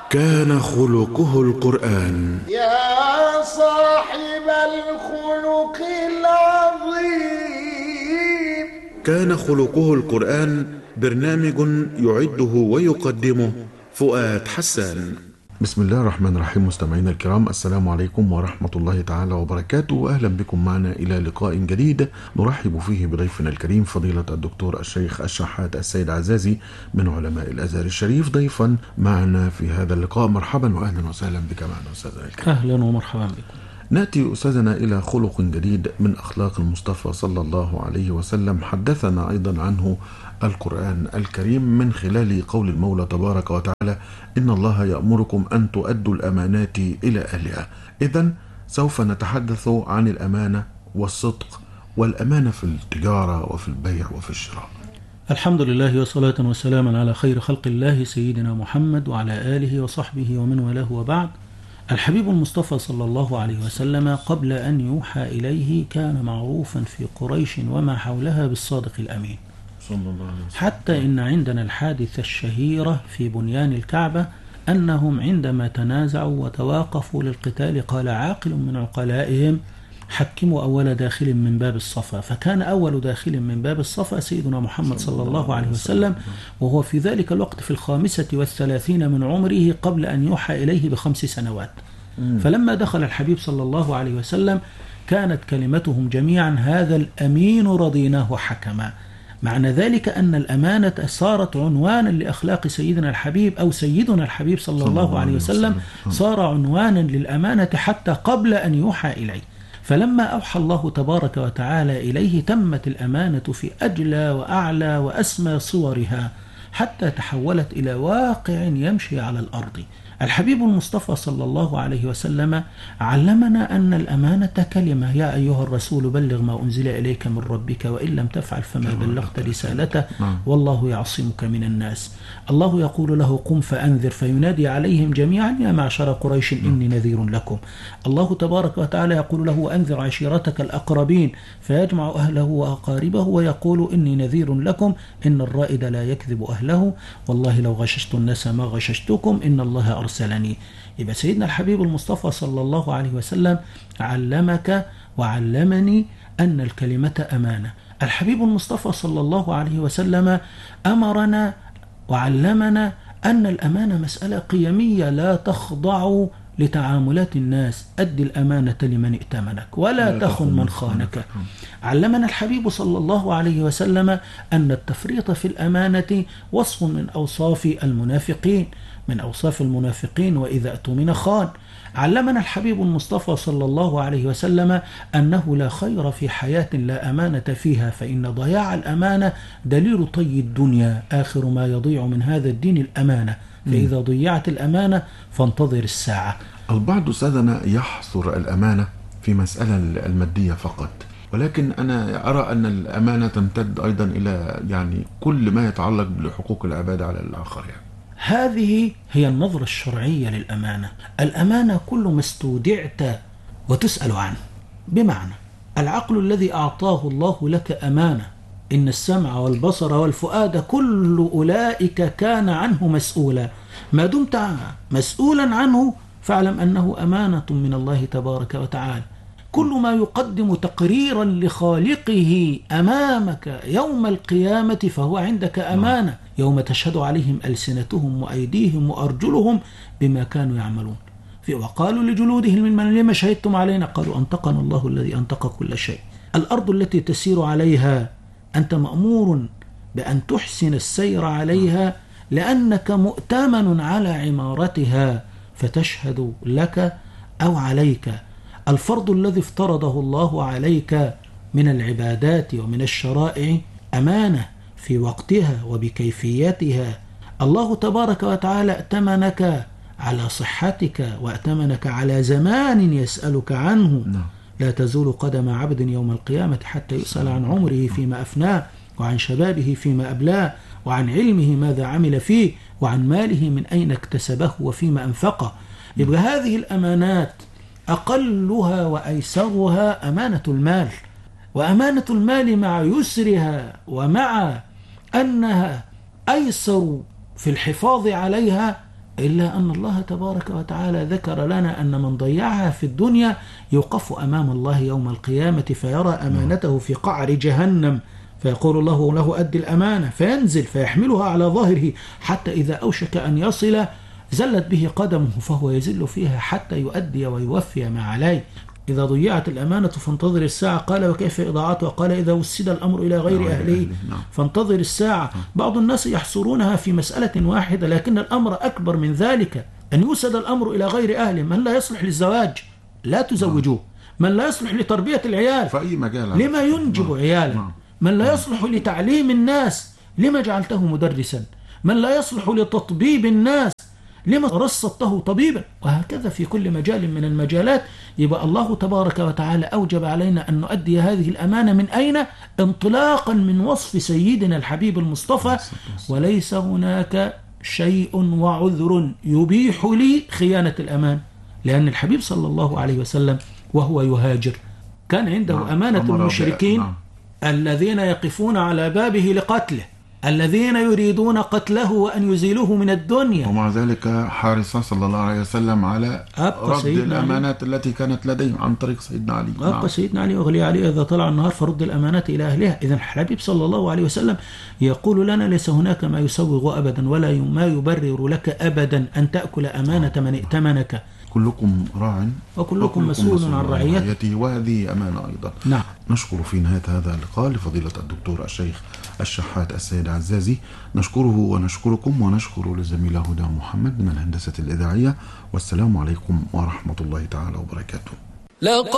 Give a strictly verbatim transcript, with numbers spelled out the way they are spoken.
كان خلقه القرآن. يا صاحب الخلق العظيم. كان خلقه القرآن برنامج يعده ويقدمه فؤاد حسان. بسم الله الرحمن الرحيم. مستمعينا الكرام، السلام عليكم ورحمة الله تعالى وبركاته. أهلا بكم معنا إلى لقاء جديد نرحب فيه بضيفنا الكريم فضيلة الدكتور الشيخ الشحات السيد عزازي من علماء الأزهر الشريف ضيفا معنا في هذا اللقاء. مرحبا وأهلا وسهلا بك معنا أستاذنا الكريم. أهلا ومرحبا بكم. نأتي أستاذنا إلى خلق جديد من أخلاق المصطفى صلى الله عليه وسلم حدثنا أيضا عنه القرآن الكريم من خلال قول المولى تبارك وتعالى: إن الله يأمركم أن تؤدوا الأمانات إلى أهلها. إذن سوف نتحدث عن الأمانة والصدق والأمانة في التجارة وفي البيع وفي الشراء. الحمد لله وصلاة وسلاما على خير خلق الله سيدنا محمد وعلى آله وصحبه ومن والاه، وبعد. الحبيب المصطفى صلى الله عليه وسلم قبل أن يوحى إليه كان معروفا في قريش وما حولها بالصادق الأمين، صلى الله عليه وسلم. حتى إن عندنا الحادثة الشهيرة في بنيان الكعبة أنهم عندما تنازعوا وتواقفوا للقتال قال عاقل من عقلائهم: حكموا أول داخل من باب الصفا. فكان أول داخل من باب الصفا سيدنا محمد صلى الله عليه وسلم، وهو في ذلك الوقت في الخامسة والثلاثين من عمره قبل أن يوحى إليه بخمس سنوات. فلما دخل الحبيب صلى الله عليه وسلم كانت كلمتهم جميعا: هذا الأمين رضيناه حكما. معنى ذلك أن الأمانة صارت عنوانا لأخلاق سيدنا الحبيب، أو سيدنا الحبيب صلى الله عليه وسلم صار عنوانا للأمانة حتى قبل أن يوحى إليه. فلما أوحى الله تبارك وتعالى إليه تمت الأمانة في أجلى وأعلى وأسمى صورها، حتى تحولت إلى واقع يمشي على الأرض. الحبيب المصطفى صلى الله عليه وسلم علمنا أن الأمانة كلمة: يا أيها الرسول بلغ ما أنزل إليك من ربك وإن لم تفعل فما بلغت رسالته والله يعصمك من الناس. الله يقول له: قم فأنذر، فينادي عليهم جميعا: يا معشر قريش إني نذير لكم. الله تبارك وتعالى يقول له: وأنذر عشيرتك الأقربين، فيجمع أهله وأقاربه ويقول: إني نذير لكم إن الرائد لا يكذب أهله والله لو غششت الناس ما غششتكم إن الله أرسلني. يبقى سيدنا الحبيب المصطفى صلى الله عليه وسلم علمك وعلمني أن الكلمة أمانة. الحبيب المصطفى صلى الله عليه وسلم أمرنا وعلمنا أن الأمانة مسألة قيمية لا تخضع لتعاملات الناس. أد الأمانة لمن ائتمنك ولا تخن من خانك. علمنا الحبيب صلى الله عليه وسلم أن التفريط في الأمانة وصف من أوصاف المنافقين من أوصاف المنافقين وإذا اؤتمن خان. علمنا الحبيب المصطفى صلى الله عليه وسلم أنه لا خير في حياة لا أمانة فيها، فإن ضياع الأمانة دليل طي الدنيا، آخر ما يضيع من هذا الدين الأمانة، فإذا ضيعت الأمانة فانتظر الساعة. البعض سادنا يحصر الأمانة في مسألة المادية فقط، ولكن أنا أرى أن الأمانة تمتد أيضا إلى يعني كل ما يتعلق بحقوق العباد على الآخر. يعني هذه هي النظرة الشرعية للأمانة. الأمانة كل ما استودعت وتسأل عنه، بمعنى العقل الذي أعطاه الله لك أمانة، إن السمع والبصر والفؤاد كل أولئك كان عنه مسؤولا. ما دمت مسؤولا عنه فاعلم أنه أمانة من الله تبارك وتعالى. كل ما يقدم تقريرا لخالقه أمامك يوم القيامة فهو عندك أمانة، يوم تشهد عليهم ألسنتهم وأيديهم وأرجلهم بما كانوا يعملون. وقالوا لجلودهم من لما شهدتم علينا؟ قالوا أنطقنا الله الذي أنطق كل شيء. الأرض التي تسير عليها أنت مأمور بأن تحسن السير عليها لأنك مؤتمن على عمارتها فتشهد لك أو عليك. الفرض الذي افترضه الله عليك من العبادات ومن الشرائع أمانة في وقتها وبكيفيتها. الله تبارك وتعالى ائتمنك على صحتك وائتمنك على زمان يسألك عنه. لا تزول قدم عبد يوم القيامة حتى يسأل عن عمره فيما أفناه، وعن شبابه فيما أبلاه، وعن علمه ماذا عمل فيه، وعن ماله من أين اكتسبه وفيما أنفقه. يبقى هذه الأمانات أقلها وأيسرها أمانة المال، وأمانة المال مع يسرها ومع أنها أيسر في الحفاظ عليها إلا أن الله تبارك وتعالى ذكر لنا أن من ضيعها في الدنيا يوقف أمام الله يوم القيامة فيرى أمانته في قعر جهنم، فيقول الله له أدي الأمانة، فينزل فيحملها على ظاهره حتى إذا أوشك أن يصل زلت به قدمه فهو يزل فيها حتى يؤدي ويوفي ما عليه. إذا ضيعت الأمانة فانتظر الساعة، قال وكيف إضاعتها؟ قال إذا وسد الأمر إلى غير أهله فانتظر الساعة. بعض الناس يحصرونها في مسألة واحدة، لكن الأمر أكبر من ذلك، أن يوسد الأمر إلى غير أهله. من لا يصلح للزواج لا تزوجوه، من لا يصلح لتربية العيال في أي مجال لما ينجب عيالا، من لا يصلح لتعليم الناس لما جعلته مدرسا، من لا يصلح لتطبيب الناس لما رصدته طبيبا، وهكذا في كل مجال من المجالات. يبقى الله تبارك وتعالى أوجب علينا أن نؤدي هذه الأمانة من أين؟ انطلاقا من وصف سيدنا الحبيب المصطفى، وليس هناك شيء وعذر يبيح لي خيانة الأمان، لأن الحبيب صلى الله عليه وسلم وهو يهاجر كان عنده نعم. أمانة المشركين نعم. الذين يقفون على بابه لقتله، الذين يريدون قتله وأن يزيلوه من الدنيا، ومع ذلك حرص صلى الله عليه وسلم على رد الأمانات علي. التي كانت لديه عن طريق سيدنا علي. أبقى نعم. سيدنا علي وغلي علي إذا طلع النهار فرد الأمانات إلى أهلها. إذن الحبيب صلى الله عليه وسلم يقول لنا ليس هناك ما يسوغ أبدا ولا ما يبرر لك أبدا أن تأكل أمانة من ائتمنك. كلكم راع وكلكم مسؤول عن رعيته، وهذه أمانة أيضا. نعم. نشكر في نهاية هذا اللقاء لفضيلة الدكتور الشيخ الشحات السيد عزازي، نشكره ونشكركم، ونشكر لزميله هدى محمد من الهندسة الإذاعية، والسلام عليكم ورحمة الله تعالى وبركاته.